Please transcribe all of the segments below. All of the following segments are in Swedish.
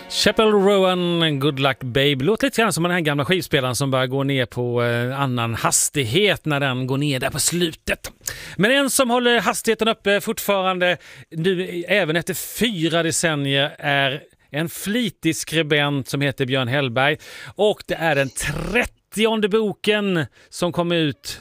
Chappell Rowan, Good Luck Babe. Låter lite grann som den här gamla skivspelaren som börjar gå ner på annan hastighet när den går ner där på slutet. Men en som håller hastigheten uppe fortfarande nu, även efter 4 decennier, är en flitig skribent som heter Björn Hellberg. Och det är den 30:e boken som kommer ut.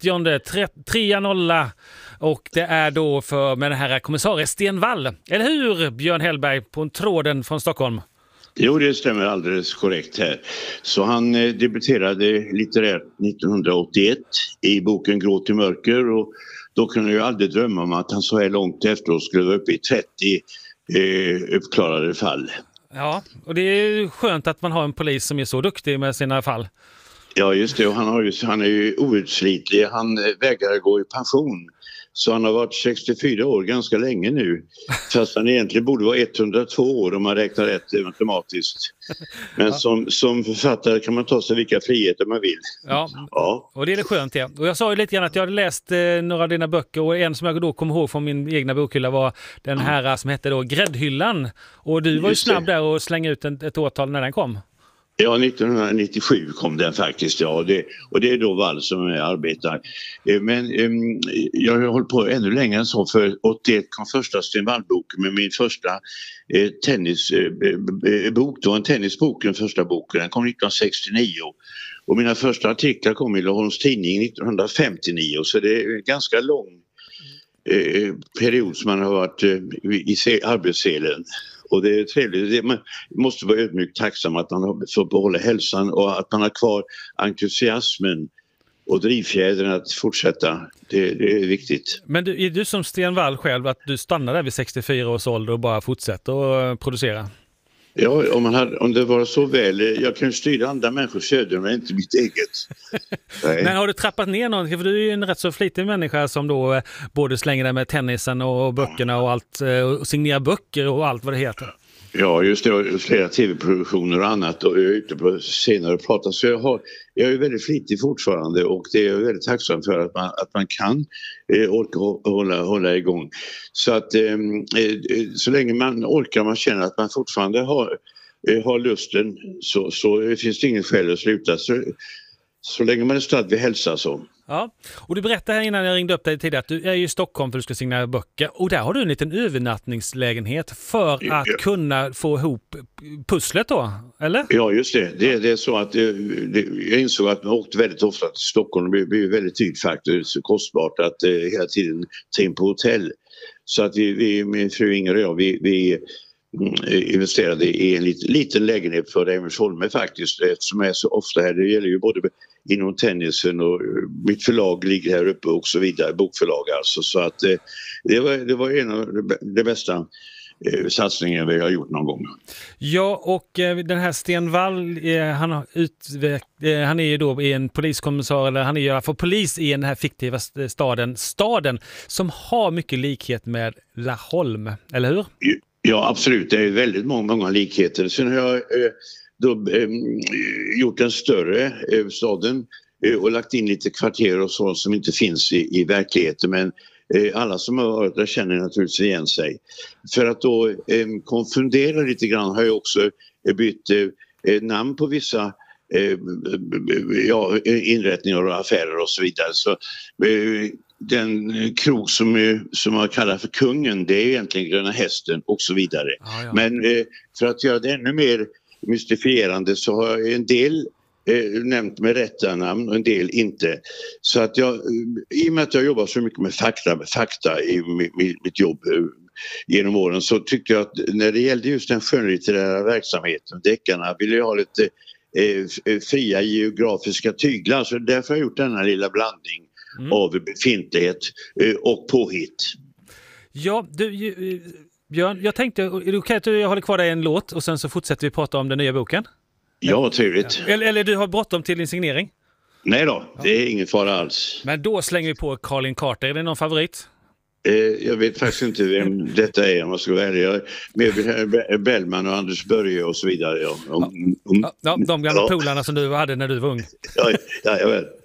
30. Och det är då med den här kommissarie Sten Wall. Eller hur, Björn Hellberg, på en tråden från Stockholm? Jo, det stämmer alldeles korrekt här. Så han debuterade litterärt 1981 i boken Grå till mörker, och då kunde jag aldrig drömma om att han så här långt efteråt skulle vara uppe i 30 uppklarade fall. Ja, och det är skönt att man har en polis som är så duktig med sina fall. Ja, just det. Och han är ju outslitlig. Han vägrar gå i pension. Så han har varit 64 år ganska länge nu. Fast han egentligen borde vara 102 år om man räknar rätt matematiskt. Men ja, som författare kan man ta sig vilka friheter man vill. Ja. Och det är skönt. Ja. Och jag sa ju lite grann att jag hade läst några av dina böcker, och en som jag då kom ihåg från min egna bokhylla var den här som hette då Gräddhyllan. Och du var ju snabb där och slänga ut ett årtal när den kom. Ja, 1997 kom den faktiskt, ja, och det är då Wall som arbetar. Men jag har hållit på ännu längre än så, för 81 kom första Sten Wall-boken med min första tennisbok, då en tennisbok, den första boken, den kom 1969. Och mina första artiklar kom i Laholms tidning 1959, så det är en ganska lång period som man har varit i arbetsselen. Och det är trevligt. Man måste vara ödmjukt tacksam att man har fått behålla hälsan och att man har kvar entusiasmen och drivfjädern att fortsätta. Det är viktigt. Men är du som Sten Wall själv, att du stannar där vid 64 års ålder och bara fortsätter att producera? Ja, om det var så väl. Jag kan styra andra människors öden, men inte mitt eget. Men har du trappat ner någonting? För du är ju en rätt så flitig människa som då både slänger dig med tennisen och böckerna och allt, och signerar böcker och allt vad det heter. Ja, just det. Flera tv-produktioner och annat, och jag är ute på scener och pratar. Så jag är väldigt flitig fortfarande, och det är jag väldigt tacksam för att man kan orka hålla igång. Så att så länge man orkar, man känner att man fortfarande har lusten, så finns det ingen skäl att sluta. Så länge man är stadd vid hälsa så. Ja, och du berättade här innan jag ringde upp dig tidigare att du är i Stockholm för att du ska signera böcker. Och där har du en liten övernattningslägenhet för att kunna få ihop pusslet då, eller? Ja, just det. Det är så att jag insåg att man åkte väldigt ofta till Stockholm. Det blir väldigt dyrt faktiskt, kostbart att hela tiden ta in på hotell. Så att min fru Inger och jag, vi investerade i en liten lägenhet för Reimersholme faktiskt, eftersom jag är så ofta här. Det gäller ju både inom tennisen, och mitt förlag ligger här uppe och så vidare, bokförlag alltså. Så att det var en av de bästa satsningen vi har gjort någon gång. Ja, och den här Sten Wall, han är ju då en poliskommissar, eller han är ju i alla fall polis i den här fiktiva staden som har mycket likhet med Laholm, eller hur? Ja, absolut. Det är väldigt många likheter. Sen har jag gjort en större staden och lagt in lite kvarter och sånt som inte finns i verkligheten, men alla som har varit där känner naturligtvis igen sig. För att då konfundera lite grann har jag också bytt namn på vissa inrättningar och affärer och så vidare. Så den krog som man kallar för Kungen, det är egentligen Gröna Hästen och så vidare. Ja. Men för att göra det ännu mer mystifierande så har jag en del nämnt med rätta namn och en del inte. Så att i och med att jag jobbar så mycket med fakta i mitt jobb genom åren, så tyckte jag att när det gällde just den skönlitterära verksamheten, deckarna, ville jag ha lite fria geografiska tyglar. Så därför har jag gjort denna lilla blandning av befintlighet och påhitt. Ja, Björn, jag tänkte, är det okej att jag håller kvar dig en låt och sen så fortsätter vi prata om den nya boken? Ja, trevligt. Eller du har bråttom till din signering? Nej då, det är ingen fara alls. Men då slänger vi på Colin Carter. Är det någon favorit? Jag vet faktiskt inte vem detta är om man ska välja. Med Bellman och Anders Börje och så vidare. Ja, de gamla polarna som du hade när du var ung. Ja, jag vet.